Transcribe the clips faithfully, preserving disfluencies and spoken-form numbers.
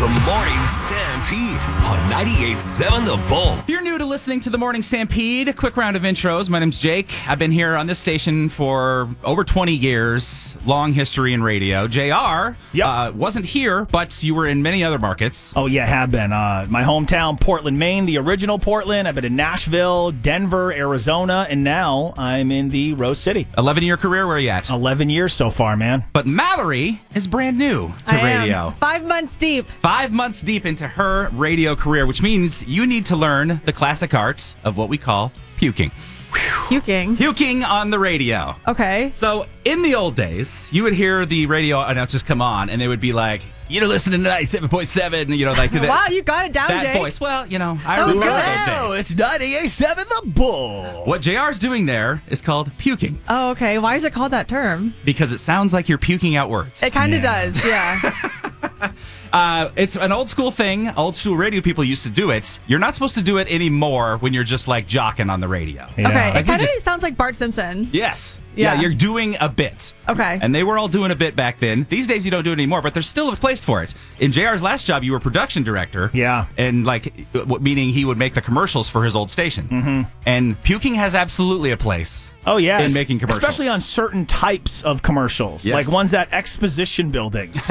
The Morning Stampede on ninety-eight point seven The Bull. If you're new to listening to The Morning Stampede, a quick round of intros. My name's Jake. I've been here on this station for over twenty years. Long history in radio. J R Yep. uh, wasn't here, but you were in many other markets. Oh, yeah, have been. Uh, my hometown, Portland, Maine, the original Portland. I've been in Nashville, Denver, Arizona, and now I'm in the Rose City. eleven-year career, where are you at? eleven years so far, man. But Mallory is brand new to I am. radio. Five months deep. Five months deep into her radio career, which means you need to learn the classic art of what we call puking. Puking. Puking on the radio. Okay. So, in the old days, you would hear the radio announcers come on, and they would be like, you're listening to ninety-seven point seven, you know, like that. Wow, you got it down, that Jake. voice. Well, you know, I That was remember good. those Oh, days. it's ninety-eight point seven The Bull. What J R's doing there is called puking, Oh, okay. Why is it called that term? because it sounds like you're puking out words. It kind of Yeah. does, yeah. Uh, it's an old school thing. Old school radio people used to do it. You're not supposed to do it anymore when you're just like jocking on the radio. Yeah. Okay, Like it you kind of just- sounds like Bart Simpson. Yes. Yeah. You're doing a bit. Okay. And they were all doing a bit back then. These days you don't do it anymore, but there's still a place for it. In J R's last job, you were production director. Yeah. And like, w- meaning he would make the commercials for his old station. Mm-hmm. And puking has absolutely a place. Oh, yeah. In making commercials. Especially on certain types of commercials. Yes. Like ones that exposition buildings.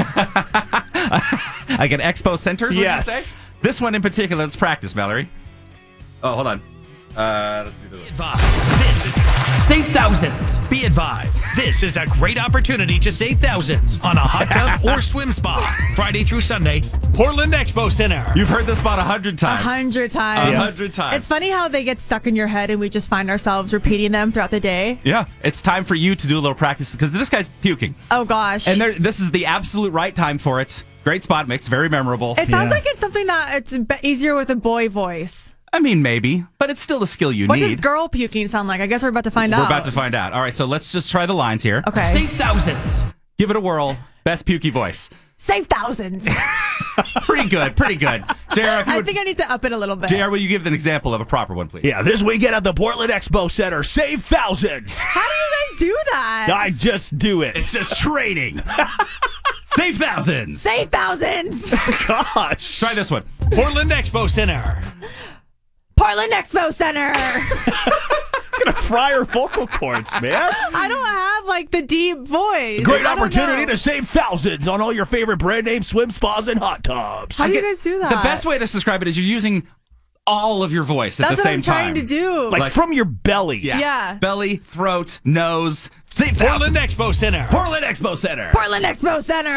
Like an expo centers, would Yes. you say? This one in particular, let's practice, Mallory. Oh, hold on. Uh, let's do this. This is Save thousands. Be advised, this is a great opportunity to save thousands on a hot tub or swim spa. Friday through Sunday, Portland Expo Center. You've heard this about a hundred A times. hundred A times. hundred times. It's funny how they get stuck in your head and we just find ourselves repeating them throughout the day. Yeah, it's time for you to do a little practice because this guy's puking. Oh, gosh. And there, this is the absolute right time for it. Great spot mix, very memorable. It sounds Yeah. like it's something that it's be- easier with a boy voice. I mean, maybe, but it's still a skill you What need. does girl puking sound like? I guess we're about to find We're out. about to find out. All right, so let's just try the lines here. Okay. Save thousands. Give it a whirl. Best pukey voice. Save thousands. Pretty good, pretty good. J R, if you I would, think I need to up it a little bit. J R, will you give an example of a proper one, please? Yeah, this weekend at the Portland Expo Center, save thousands. How do you guys do that? I just do it. It's just training. Save thousands. Save thousands. Gosh. Try this one. Portland Expo Center. Portland Expo Center. It's going to fry her vocal cords, man. I don't have like the deep voice. Great I don't opportunity know. to save thousands on all your favorite brand name swim spas and hot tubs. How do you Get- guys do that? The best way to describe it is you're using all of your voice at That's the what same I'm trying time. to do. Like, like- from your belly. Yeah. Yeah. Belly, throat, nose. Save Portland thousands. Expo Center. Portland Expo Center. Portland Expo Center.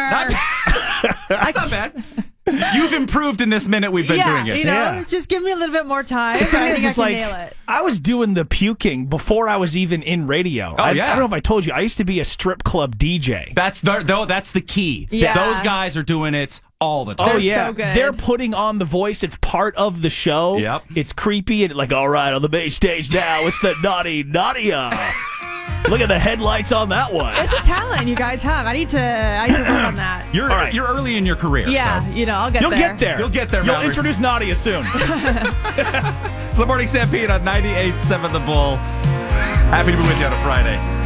That's not bad. You've improved in this minute we've been yeah, doing it. you know, Yeah. just give me a little bit more time. The thing I is, think I is can like, nail it. I was doing the puking before I was even in radio. Oh, I, yeah. I don't know if I told you, I used to be a strip club D J. That's the, though. That's the key. Yeah. Those guys are doing it all the time. Oh They're yeah, so good. they're putting on the voice. It's part of the show. Yep. It's creepy and like, all right, on the main stage now, it's the naughty Nadia. Look at the headlights on that one. It's a talent you guys have. I need to. I need to work on that. You're All right. you're early in your career. Yeah, so. you know, I'll get You'll there. get there. You'll get there, You'll Mallory. introduce Nadia soon. It's the Morning Stampede on ninety-eight point seven The Bull. Happy to be with you on a Friday.